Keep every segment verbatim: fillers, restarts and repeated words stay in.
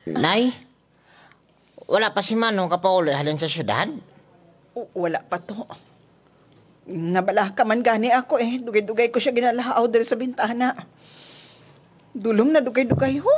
Nay, wala pa si Manong kapauloy halin sa syudad? O, wala pa to. Nabala ka man gani ako eh. Dugay-dugay ko siya ginalahaw dali sa bintana. Dulong na dugay-dugay ho.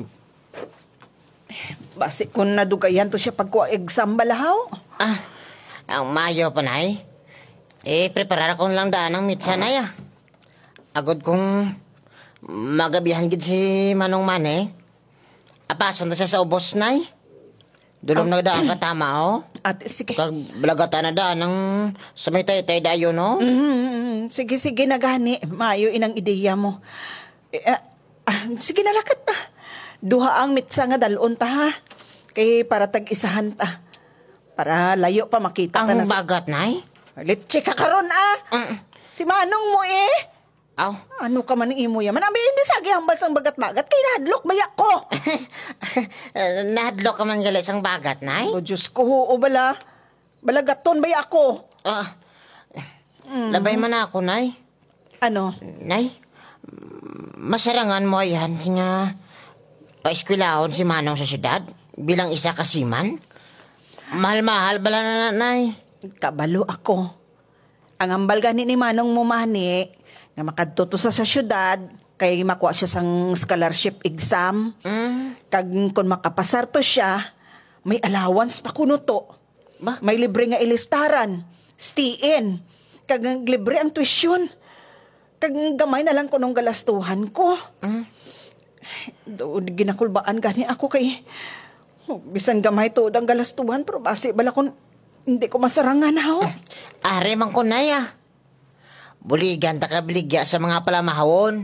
Basi kung nadugayan to siya pagkuha exam balahaw. Ah, ang mayo pa, Nay. Eh, preparar ko lang daan ng mitsa, Nay, ah. Agod kong magabihan gid si Manong Mane. Apason na siya sa ubos, Nay. Dulong na daan ka tama, oh. At sige. Kag balagata na daan ng sa may tay-tay dayo, no? Mm, sige, sige na gani. Maayo inang ideya mo. Eh, ah, ah, sige na lakat ta. Duha ang mitsa nga dalon ta ha. Kay para tag-isahan ta. Para layo pa makita ta Ang na sa... bagat, Nay? Litsi ka karon ah. Mm. Si Manong mo eh. Aw. Ano ka man imo yaman? Abi hindi sagi hambal sang bagat-bagat kay nahadlok baya ko. Nahadlok ka man gali sang bagat, Nay? O Diyos ko, o bala. Balagaton baya ako. Ah, labay man ako, Nay. Ano? Nay, masarangan mo yan nga paeskwelahon si Manong sa syudad bilang isa kasiman. Mahal-mahal bala na, Nay. Kabalo ako. Ang ambal gani ni Manong mo mani, nga makadto to sa sa syudad, kay makuha siya sang scholarship exam. Mm. Kag kung makapasar to siya, may allowance pa kuno to. Ba? May libre nga ilistaran, stay-in, kag libre ang tuition. Kag gamay na lang kunong galastuhan ko. Mm. Doon ginakulbaan gani ako kay oh, bisan gamay to ang galastuhan pero basi bala kun hindi ko masarangan ha. Are man ko, Nay, ah. Buligan ta ka biligya sa mga palamahawon.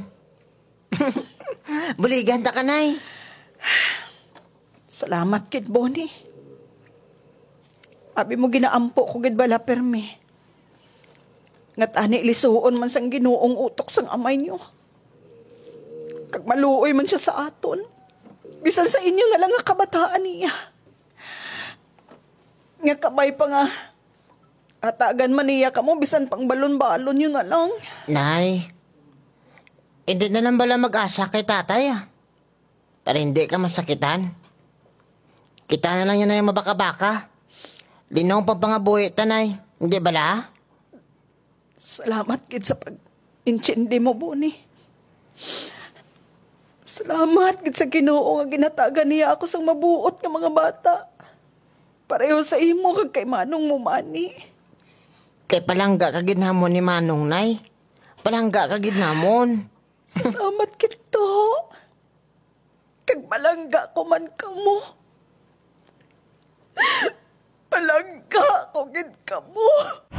Buligan ta ka, Nay. Salamat kid Bonnie. Abi mo ginaampo ko gid bala permi. Ngat ani lisuon man sang Ginoong utok sang amay niyo. Kag maluoy man siya sa aton. Bisan sa inyo nga lang nga kabataan niya. Nga kabay pa nga. Atagan man niya ka mo, bisan pang balon-balon yun na lang. Nay, hindi na lang bala mag-asa kay tatay, ah. Para hindi ka masakitan. Kita na lang yun na yung mabaka-baka. Linong pa pa nga buhi, tanay. Hindi bala? Salamat kid sa pag-intindi mo, Bonnie. Salamat gid sa Ginoo nga ginatagan niya ako sang mabuot nga mga bata. Pareho sa imo kag kay Manong mo mani. Kay palangga ka ginhamon ni Manong, Nay. Palangga ka ginhamon. Salamat kito. Kag palangga ko man kamo. Palangga ko gid kamo.